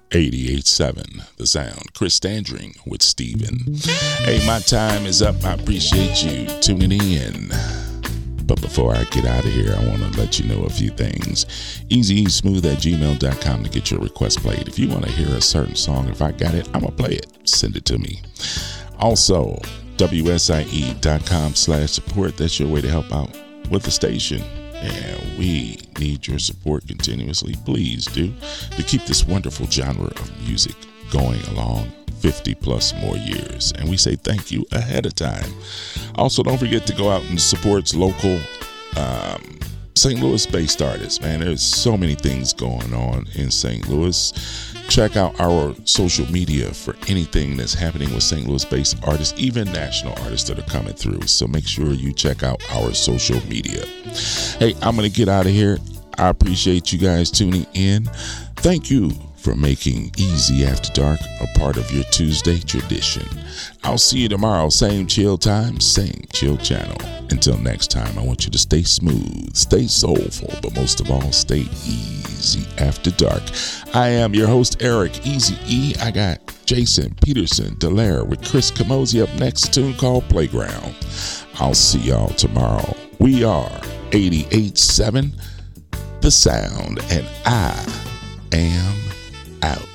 88.7 The Sound. Chris Standring with Steven. Hey, my time is up. I appreciate you tuning in. But before I get out of here, I want to let you know a few things. easysmooth@gmail.com to get your request played. If you want to hear a certain song, if I got it, I'm going to play it. Send it to me. Also, wsie.com/support. That's your way to help out with the station. And we need your support continuously. Please do, to keep this wonderful genre of music going along 50 plus more years. And we say thank you ahead of time. Also, don't forget to go out and support local St. Louis-based artists. Man, there's so many things going on in St. Louis. Check out our social media for anything that's happening with St. Louis-based artists, even national artists that are coming through. So make sure you check out our social media. Hey, I'm going to get out of here. I appreciate you guys tuning in. Thank you for making Easy After Dark a part of your Tuesday tradition. I'll see you tomorrow. Same chill time, same chill channel. Until next time, I want you to stay smooth, stay soulful, but most of all, stay easy after dark. I am your host, Eric Easy E. I got Jason Peterson Dallaire with Chris Camozzi up next, a tune called Playground. I'll see y'all tomorrow. We are 88.7 The Sound, and I am out.